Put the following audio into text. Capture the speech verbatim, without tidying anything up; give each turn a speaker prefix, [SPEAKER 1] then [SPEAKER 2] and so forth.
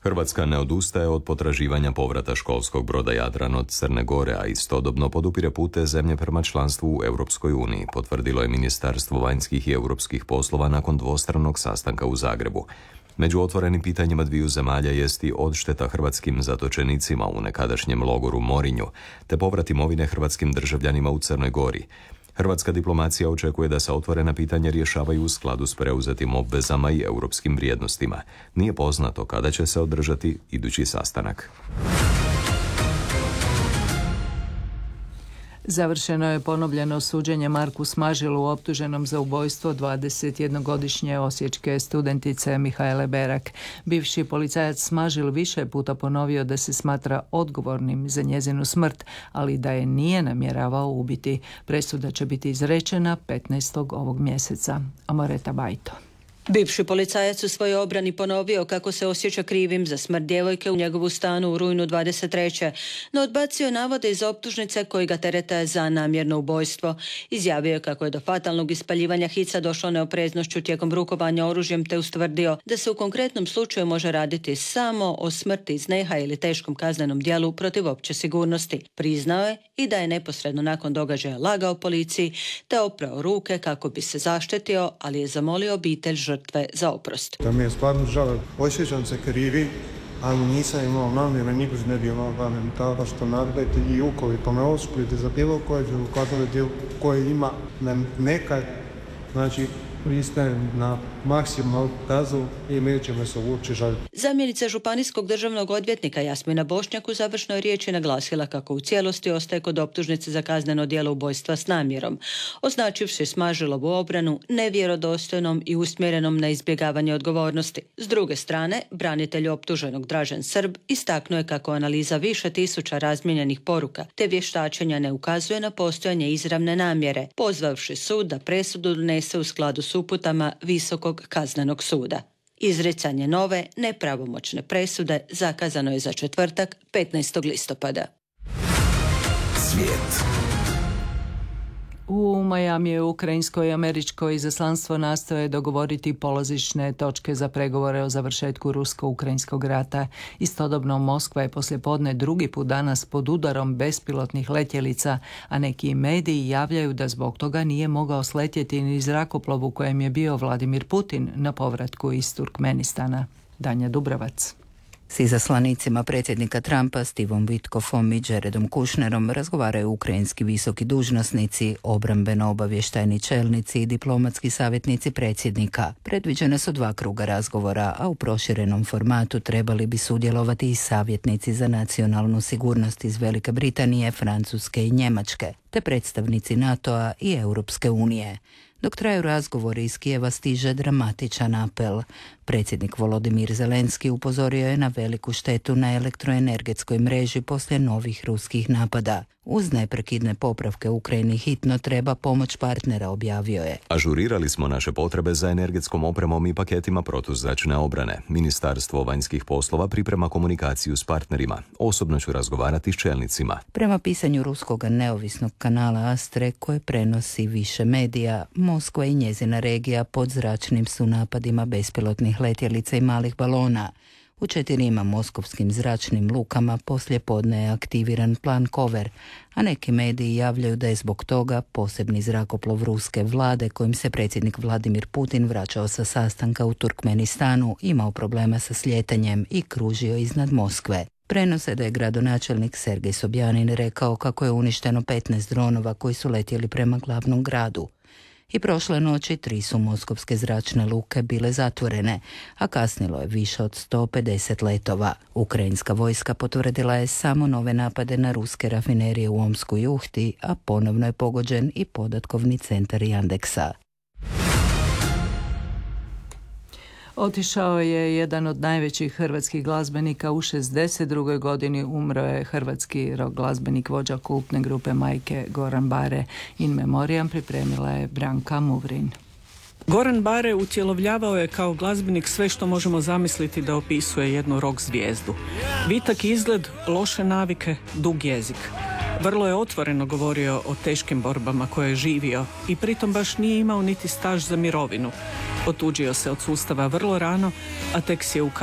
[SPEAKER 1] Hrvatska ne odustaje od potraživanja povrata školskog broda Jadran od Crne Gore, a istodobno podupire pute zemlje prema članstvu u Europskoj uniji, potvrdilo je Ministarstvo vanjskih i europskih poslova nakon dvostranog sastanka u Zagrebu. Među otvorenim pitanjima dviju zemalja jest i odšteta hrvatskim zatočenicima u nekadašnjem logoru Morinju, te povrat imovine hrvatskim državljanima u Crnoj Gori. Hrvatska diplomacija očekuje da se otvorena pitanja rješavaju u skladu s preuzetim obvezama i europskim vrijednostima. Nije poznato kada će se održati idući sastanak.
[SPEAKER 2] Završeno je ponovljeno suđenje Marku Smažilu, optuženom za ubojstvo dvadesetjednogodišnje osječke studentice Mihajle Berak. Bivši policajac Smažil više je puta ponovio da se smatra odgovornim za njezinu smrt, ali da je nije namjeravao ubiti. Presuda će biti izrečena petnaestog ovog mjeseca. Amoreta Bajto.
[SPEAKER 3] Bivši policajac u svojoj obrani ponovio kako se osjeća krivim za smrt djevojke u njegovu stanu u rujnu dvadeset treće no odbacio navode iz optužnice koji ga terete za namjerno ubojstvo. Izjavio je kako je do fatalnog ispaljivanja hica došlo neopreznošću tijekom rukovanja oružjem, te ustvrdio da se u konkretnom slučaju može raditi samo o smrti iz neha ili teškom kaznenom djelu protiv opće sigurnosti. Priznao je i da je neposredno nakon događaja lagao policiji te oprao ruke kako bi se zaštetio, ali je zamolio obitelj žrtve za oprost.
[SPEAKER 4] Da mi je stvarno žao, osjećam se krivi, ali nisam imao namjere, niko ne bi imao namjere tako što naredite i ukoliko me osuđujete za bilo koje kazneno djelo koje ima nekad, znači pristajem na maksimalnu kaznu i neće me se uopće žaliti.
[SPEAKER 3] Zamjenica županijskog državnog odvjetnika Jasmina Bošnjak u završnoj riječi naglasila kako u cijelosti ostaje kod optužnice za kazneno djelo ubojstva s namjerom, označivši Smažilovu obranu nevjerodostojnom i usmjerenom na izbjegavanje odgovornosti. S druge strane, branitelj optuženog Dražen Srb istaknuo je kako analiza više tisuća razmijenjenih poruka te vještačenja ne ukazuje na postojanje izravne namjere, pozvavši sud da presudu donese u skladu s uputama Visokog kaznenog suda. Izricanje nove nepravomoćne presude zakazano je za četvrtak, petnaestog listopada.
[SPEAKER 2] Svijet. U Majamiju ukrajinsko i američko izaslanstvo nastoje dogovoriti polazišne točke za pregovore o završetku rusko-ukrajinskog rata. Istodobno Moskva je poslijepodne drugi put danas pod udarom bespilotnih letjelica, a neki mediji javljaju da zbog toga nije mogao sletjeti ni zrakoplov u kojem je bio Vladimir Putin na povratku iz Turkmenistana. Danja Dubrovac.
[SPEAKER 5] S izaslanicima predsjednika Trumpa, Stevom Witkofom i Jaredom Kushnerom razgovaraju ukrajinski visoki dužnosnici, obrambeno-obavještajni čelnici i diplomatski savjetnici predsjednika. Predviđene su dva kruga razgovora, a u proširenom formatu trebali bi sudjelovati i savjetnici za nacionalnu sigurnost iz Velike Britanije, Francuske i Njemačke, te predstavnici NATO-a i Europske unije. Dok traju razgovori iz Kijeva stiže dramatičan apel. Predsjednik Volodimir Zelenski upozorio je na veliku štetu na elektroenergetskoj mreži poslije novih ruskih napada. Uz neprekidne popravke Ukrajini hitno treba pomoć partnera, objavio je.
[SPEAKER 1] Ažurirali smo naše potrebe za energetskom opremom i paketima protuzračne obrane. Ministarstvo vanjskih poslova priprema komunikaciju s partnerima. Osobno ću razgovarati s čelnicima.
[SPEAKER 5] Prema pisanju ruskog neovisnog kanala Astre, koje prenosi više medija, Moskva i njezina regija pod zračnim su napadima bespilotnih letjelica i malih balona. U četirima moskovskim zračnim lukama poslijepodne je aktiviran plan Kover, a neki mediji javljaju da je zbog toga posebni zrakoplov ruske vlade, kojim se predsjednik Vladimir Putin vraćao sa sastanka u Turkmenistanu, imao problema sa slijetanjem i kružio iznad Moskve. Prenose da je gradonačelnik Sergej Sobjanin rekao kako je uništeno petnaest dronova koji su letjeli prema glavnom gradu. I prošle noći tri su moskovske zračne luke bile zatvorene, a kasnilo je više od sto pedeset letova. Ukrajinska vojska potvrdila je samo nove napade na ruske rafinerije u Omsku i Uhti, a ponovno je pogođen i podatkovni centar Yandeksa.
[SPEAKER 2] Otišao je jedan od najvećih hrvatskih glazbenika. U šezdeset drugoj godini umro je hrvatski rock glazbenik, vođa kultne grupe Majke Goran Bare. In memoriam pripremila je Branka Muvrin.
[SPEAKER 6] Goran Bare utjelovljavao je kao glazbenik sve što možemo zamisliti da opisuje jednu rock zvijezdu. Vitak izgled, loše navike, dug jezik. Vrlo je otvoreno govorio o teškim borbama koje je živio i pritom baš nije imao niti staž za mirovinu. Otuđio se od sustava vrlo rano, a tek si je u